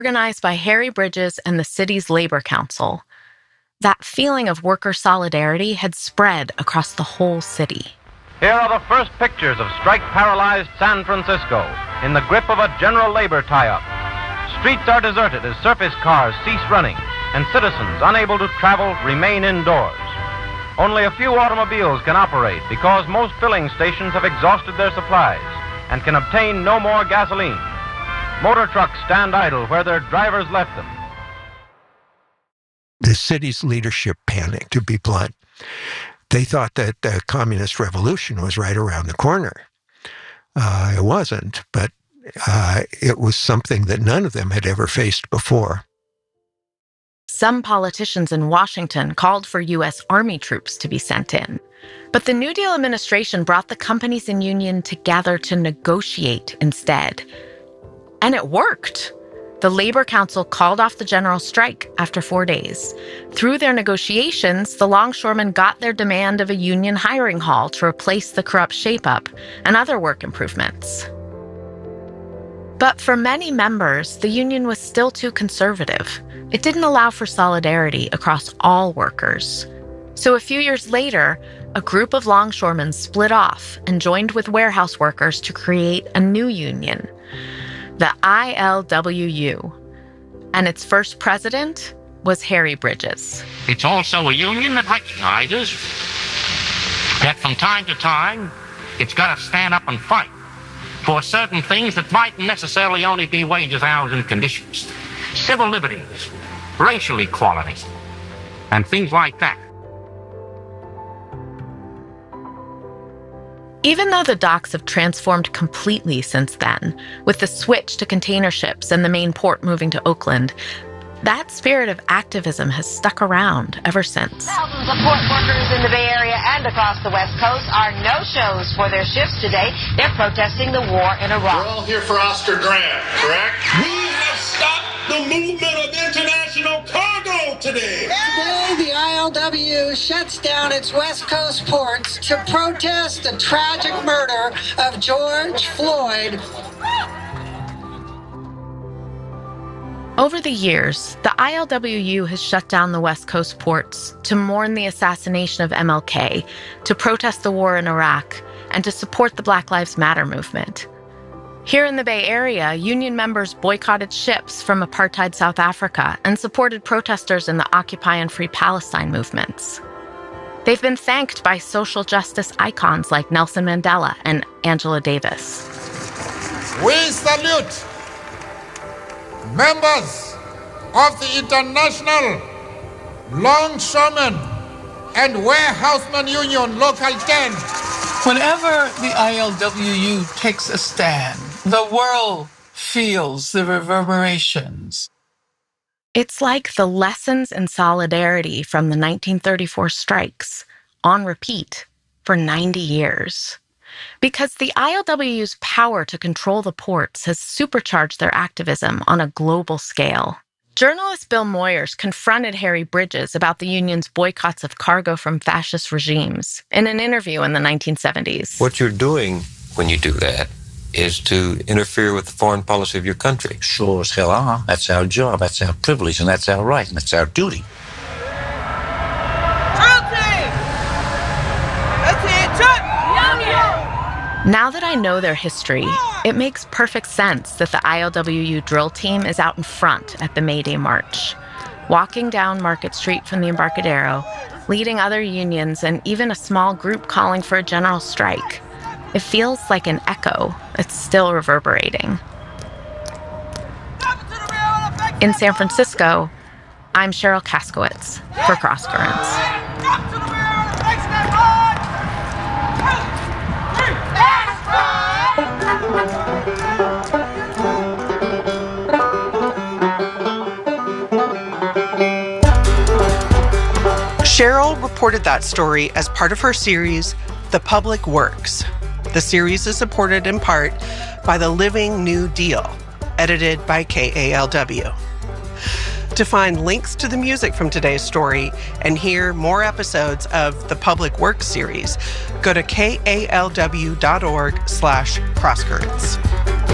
organized by Harry Bridges and the city's labor council. That feeling of worker solidarity had spread across the whole city. Here are the first pictures of strike-paralyzed San Francisco in the grip of a general labor tie-up. Streets are deserted as surface cars cease running, and citizens unable to travel remain indoors. Only a few automobiles can operate because most filling stations have exhausted their supplies and can obtain no more gasoline. Motor trucks stand idle where their drivers left them. The city's leadership panicked, to be blunt. They thought that the communist revolution was right around the corner. It wasn't, but it was something that none of them had ever faced before. Some politicians in Washington called for U.S. Army troops to be sent in. But the New Deal administration brought the companies and union together to negotiate instead. And it worked. The Labor Council called off the general strike after 4 days. Through their negotiations, the longshoremen got their demand of a union hiring hall to replace the corrupt shape-up and other work improvements. But for many members, the union was still too conservative. It didn't allow for solidarity across all workers. So a few years later, a group of longshoremen split off and joined with warehouse workers to create a new union, the ILWU. And its first president was Harry Bridges. It's also a union that recognizes that from time to time, it's got to stand up and fight for certain things that mightn't necessarily only be wages, hours, and conditions. Civil liberties, racial equality, and things like that. Even though the docks have transformed completely since then, with the switch to container ships and the main port moving to Oakland, that spirit of activism has stuck around ever since. Thousands of port workers in the Bay Area and across the West Coast are no-shows for their shifts today. They're protesting the war in Iraq. We're all here for Oscar Grant, correct? We have stopped the movement of international cargo today. Today, the ILWU shuts down its West Coast ports to protest the tragic murder of George Floyd. Over the years, the ILWU has shut down the West Coast ports to mourn the assassination of MLK, to protest the war in Iraq, and to support the Black Lives Matter movement. Here in the Bay Area, union members boycotted ships from apartheid South Africa and supported protesters in the Occupy and Free Palestine movements. They've been thanked by social justice icons like Nelson Mandela and Angela Davis. We salute members of the International Longshoremen and Warehousemen Union Local 10. Whenever the ILWU takes a stand, the world feels the reverberations. It's like the lessons in solidarity from the 1934 strikes on repeat for 90 years. Because the ILWU's power to control the ports has supercharged their activism on a global scale. Journalist Bill Moyers confronted Harry Bridges about the union's boycotts of cargo from fascist regimes in an interview in the 1970s. What you're doing when you do that is to interfere with the foreign policy of your country. Sure as hell are. That's our job, that's our privilege, and that's our right, and that's our duty. Now that I know their history, it makes perfect sense that the ILWU drill team is out in front at the May Day March, walking down Market Street from the Embarcadero, leading other unions and even a small group calling for a general strike. It feels like an echo. It's still reverberating. In San Francisco, I'm Cheryl Kaskowitz for Cross Currents. Cheryl reported that story as part of her series, The Public Works. The series is supported in part by the Living New Deal, edited by KALW. To find links to the music from today's story and hear more episodes of the Public Works series, go to kalw.org/crosscurrents.